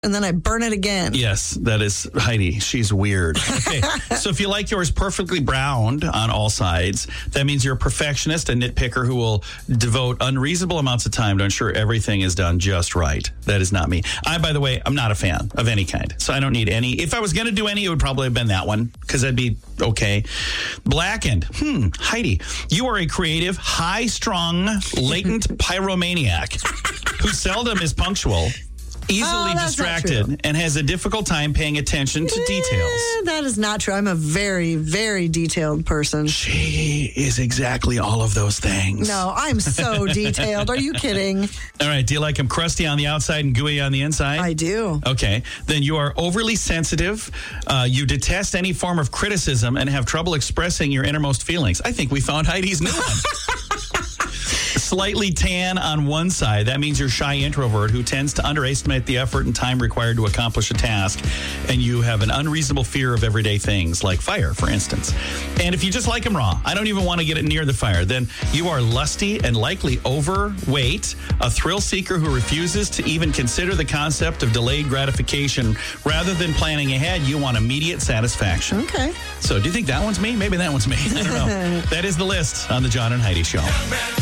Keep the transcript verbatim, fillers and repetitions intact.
and then I burn it again. Yes, that is Heidi. She's weird. Okay, so if you like yours perfectly browned on all sides, that means you're a perfectionist, a nitpicker who will devote unreasonable amounts of time to ensure everything is done just right. That is not me. I, by the way, I'm not a fan of any kind, so I don't need any. If I was going to do any, it would probably have been that one, because that'd be okay. Blackened. Hmm, Heidi, you are a creative, high-strung, latent pyromaniac who seldom is punctual, easily Oh, that's not true. distracted, and has a difficult time paying attention to details. Eh, that is not true. I'm a very, very detailed person. She is exactly all of those things. No, I'm so detailed. Are you kidding? All right, do you like them crusty on the outside and gooey on the inside? I do. Okay, then you are overly sensitive. Uh, you detest any form of criticism and have trouble expressing your innermost feelings. I think we found Heidi's new one. Slightly tan on one side. That means you're a shy introvert who tends to underestimate the effort and time required to accomplish a task. And you have an unreasonable fear of everyday things, like fire, for instance. And if you just like them raw, I don't even want to get it near the fire, then you are lusty and likely overweight, a thrill seeker who refuses to even consider the concept of delayed gratification. Rather than planning ahead, you want immediate satisfaction. Okay. So do you think that one's me? Maybe that one's me. I don't know. That is the list on the John and Heidi Show.